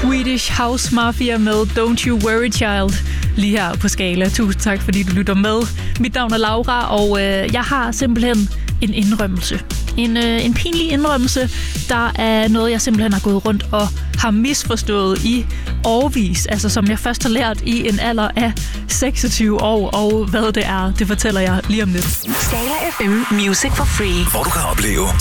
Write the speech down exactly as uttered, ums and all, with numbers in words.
Swedish House Mafia med Don't You Worry Child lige her på Skala. Tusind tak, fordi du lytter med. Mit navn er Laura, og øh, jeg har simpelthen en indrømmelse. En, øh, en pinlig indrømmelse, der er noget, jeg simpelthen har gået rundt og har misforstået i årevis. Altså som jeg først har lært i en alder af seksogtyve år, og hvad det er, det fortæller jeg lige om lidt. Skala F M Music for Free, hvor du kan opleve